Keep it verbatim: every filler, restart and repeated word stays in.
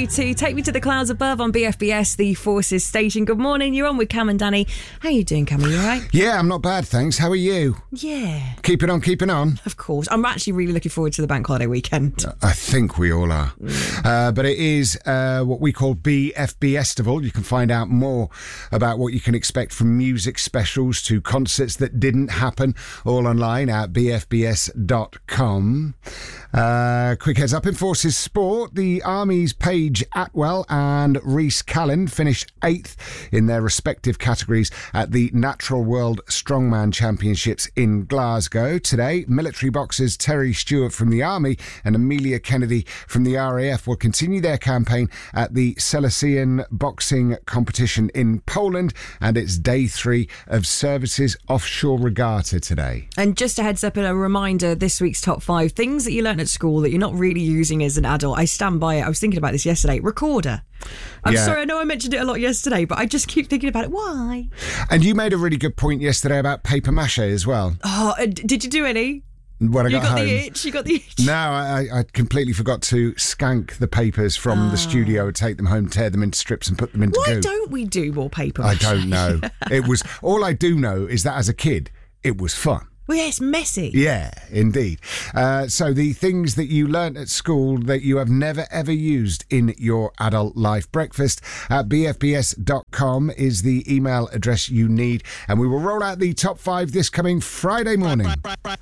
you to Take Me to the Clouds Above on B F B S, the Forces station. Good morning, you're on with Cam and Danny. How you doing, Cam? Are you all right? Yeah, I'm not bad, thanks. How are you? Yeah. Keeping on, keeping on. Of course. I'm actually really looking forward to the bank holiday weekend. I think we all are. Mm. Uh, but it is uh, what we call B F B Estival. You can find out more about what you can expect from music specials to concerts that didn't happen, all online at b f b s dot com. Uh, quick heads up in Forces Sport. The Army's Paige Atwell and Reece Callan finished eighth in their respective categories at the Natural World Strongman Championships in Glasgow. Today, military boxers Terry Stewart from the Army and Amelia Kennedy from the R A F will continue their campaign at the Silesian Boxing Competition in Poland, and it's day three of Services Offshore Regatta today. And just a heads up and a reminder, this week's top five things that you learnt at school that you're not really using as an adult. I stand by it. I was thinking about this yesterday. Recorder. I'm yeah. sorry, I know I mentioned it a lot yesterday, but I just keep thinking about it. Why? And you made a really good point yesterday about paper mache as well. Oh, uh, did you do any? When I you got, got home. the itch. You got the itch. No, I, I completely forgot to skank the papers from oh. the studio, take them home, tear them into strips and put them into Why goo. don't we do more paper I mache? don't know. It was all I do know is that as a kid, it was fun. Well, yeah, it's messy. Yeah, indeed. Uh, so the things that you learnt at school that you have never, ever used in your adult life. Breakfast at b f b s dot com is the email address you need. And we will roll out the top five this coming Friday morning.